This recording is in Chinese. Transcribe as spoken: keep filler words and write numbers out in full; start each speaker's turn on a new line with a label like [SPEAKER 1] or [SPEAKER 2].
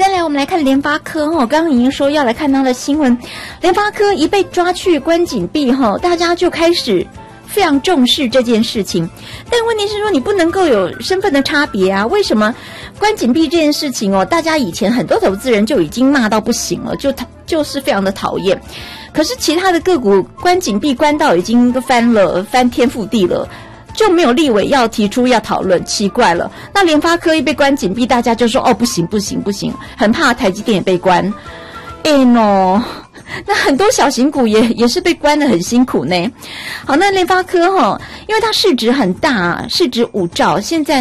[SPEAKER 1] 再来我们来看联发科哈，刚刚已经说要来看它的新闻，联发科一被抓去关紧闭哈，大家就开始非常重视这件事情。但问题是说你不能够有身份的差别啊，为什么关紧闭这件事情哦，大家以前很多投资人就已经骂到不行了，就就是非常的讨厌。可是其他的个股关紧闭关到已经翻了翻天覆地了，就没有立委要提出要讨论，奇怪了。那联发科一被关紧闭，大家就说哦不行不行不行，很怕台积电也被关。哎喏，那很多小型股也也是被关得很辛苦呢。好，那联发科哈，因为它市值很大，市值五兆，现在